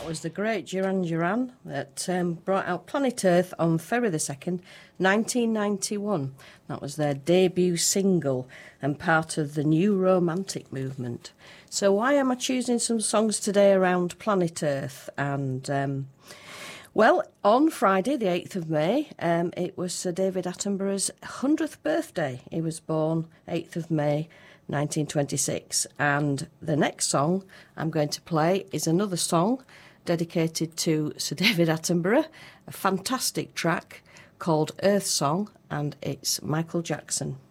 was the great Duran Duran that brought out Planet Earth on February the 2nd, 1991. That was their debut single and part of the New Romantic movement. So why am I choosing some songs today around Planet Earth? And, well, on Friday, the 8th of May, it was Sir David Attenborough's 100th birthday. He was born 8th of May, 1926. And the next song I'm going to play is another song dedicated to Sir David Attenborough, a fantastic track called Earth Song, and it's Michael Jackson.